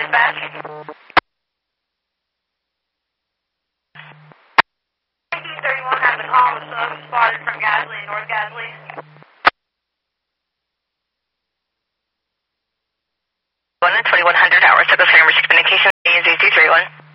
dispatch. 1931 has a call of smoke spotted from Gasly, North Gasly. 2100 hours, type of frame, communication, AZ231.